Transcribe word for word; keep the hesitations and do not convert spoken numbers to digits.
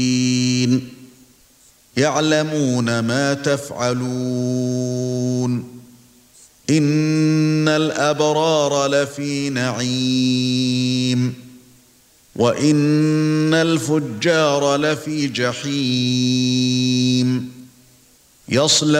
يعلمون ما تفعلون إن الأبرار لفي نعيم وإن الفجار لفي جحيم يصلى